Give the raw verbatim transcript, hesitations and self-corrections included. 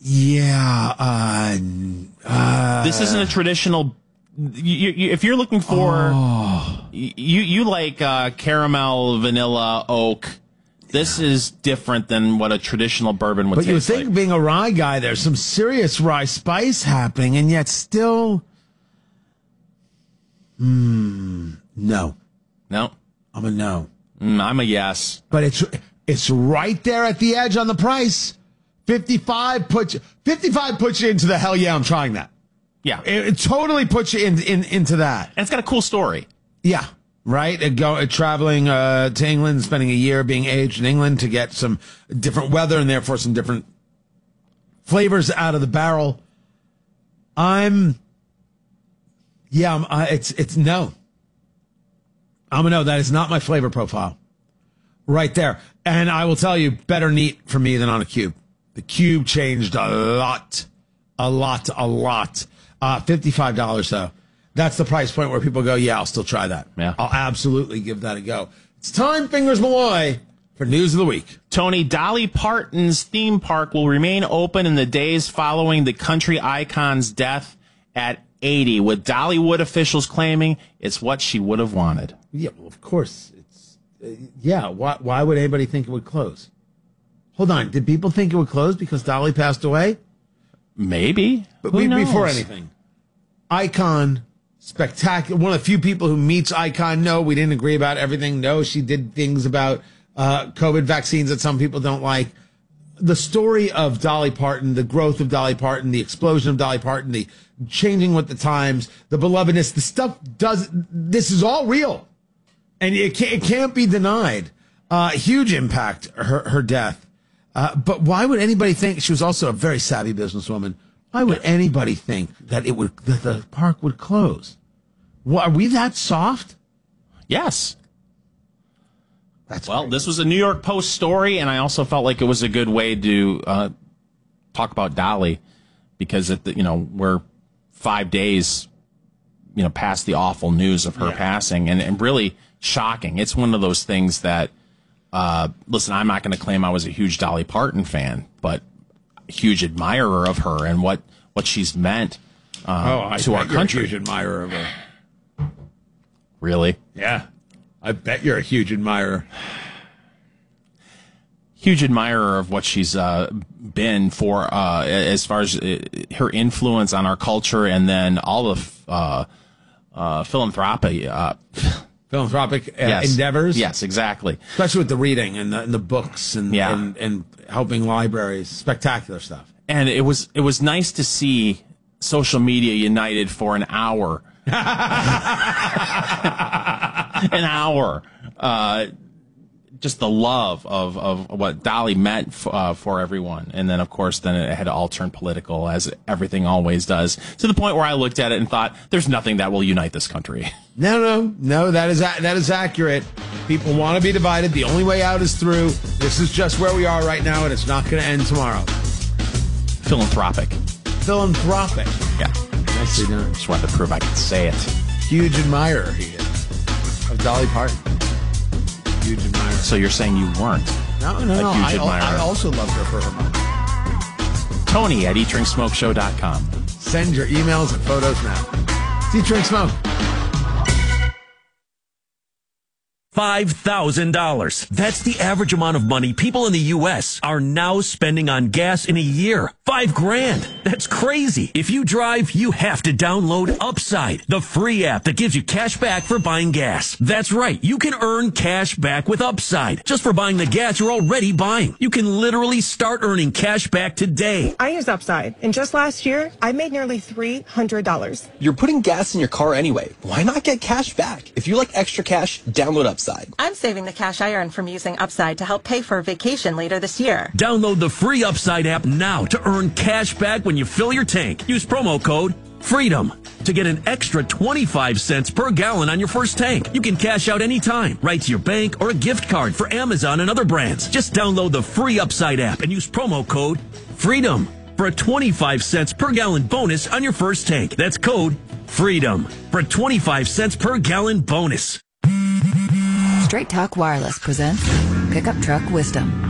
Yeah. Uh, uh, this isn't a traditional. You, you, if you're looking for, oh. you you like uh, caramel, vanilla, oak. This yeah. is different than what a traditional bourbon would but taste you would think, like. being a rye guy, there's some serious rye spice happening, and yet still, hmm, no, no, I'm a no. Mm, I'm a yes. But it's it's right there at the edge on the price. fifty-five puts you, fifty-five puts you into the hell yeah, I'm trying that. Yeah. It, it totally puts you in, in into that. And it's got a cool story. Yeah. Right? Uh, go, uh, traveling uh, to England, spending a year being aged in England to get some different weather and therefore some different flavors out of the barrel. I'm, yeah, I'm, uh, it's, it's no. I'm a no. That is not my flavor profile. Right there. And I will tell you, better neat for me than on a cube. The cube changed a lot, a lot, a lot. Uh, fifty-five dollars though. That's the price point where people go, yeah, I'll still try that. Yeah. I'll absolutely give that a go. It's time, Fingers Malloy, for News of the Week. Tony, Dolly Parton's theme park will remain open in the days following the country icon's death at eighty, with Dollywood officials claiming it's what she would have wanted. Yeah, well, of course. It's uh, yeah, why, why would anybody think it would close? Hold on. Did people think it would close because Dolly passed away? Maybe. But Who we, knows? Before anything, Icon, spectacular. One of the few people who meets Icon. No, we didn't agree about everything. No, she did things about uh, COVID vaccines that some people don't like. The story of Dolly Parton, the growth of Dolly Parton, the explosion of Dolly Parton, the changing with the times, the belovedness, the stuff does, this is all real. And it can't, it can't be denied. Uh, huge impact, her, her death. Uh, but why would anybody think, she was also a very savvy businesswoman. Why would anybody think that it would, that the park would close? Well, are we that soft? Yes. That's well, great. This was a New York Post story, and I also felt like it was a good way to uh, talk about Dolly, because at the, you know, we're five days, you know, past the awful news of her yeah. passing, and, and really shocking. It's one of those things that, uh, listen, I'm not going to claim I was a huge Dolly Parton fan, but a huge admirer of her and what, what she's meant uh, oh, to our country. You're a huge admirer of her. Really? Yeah. I bet you're a huge admirer. Huge admirer of what she's uh, been for, uh, as far as uh, her influence on our culture, and then all the uh, uh, philanthropy, uh, philanthropic uh, yes. endeavors. Yes, exactly. Especially with the reading and the, and the books and, yeah. and and helping libraries. Spectacular stuff. And it was it was nice to see social media united for an hour. An hour. Uh, just the love of, of what Dolly meant f- uh, for everyone. And then, of course, then it had to all turn political, as everything always does, to the point where I looked at it and thought, there's nothing that will unite this country. No, no, no, that is a- that is accurate. People want to be divided. The only way out is through. This is just where we are right now, and it's not going to end tomorrow. Philanthropic. Philanthropic. Yeah. Nicely done. Just wanted to prove I could say it. Huge admirer he is of Dolly Parton. Huge admirer. So you're saying you weren't No, no, a no. huge I, admirer? I also loved her for her money. Tony at eat drink smoke show dot com. Send your emails and photos now. It's Eat, Drink, Smoke. five thousand dollars. That's the average amount of money people in the U S are now spending on gas in a year. Five grand. That's crazy. If you drive, you have to download Upside, the free app that gives you cash back for buying gas. That's right. You can earn cash back with Upside just for buying the gas you're already buying. You can literally start earning cash back today. I use Upside, and just last year, I made nearly three hundred dollars. You're putting gas in your car anyway. Why not get cash back? If you like extra cash, download Upside. I'm saving the cash I earn from using Upside to help pay for a vacation later this year. Download the free Upside app now to earn cash back when you fill your tank. Use promo code FREEDOM to get an extra twenty-five cents per gallon on your first tank. You can cash out anytime, right to your bank or a gift card for Amazon and other brands. Just download the free Upside app and use promo code FREEDOM for a twenty-five cents per gallon bonus on your first tank. That's code FREEDOM for a twenty-five cents per gallon bonus. Straight Talk Wireless presents Pickup Truck Wisdom.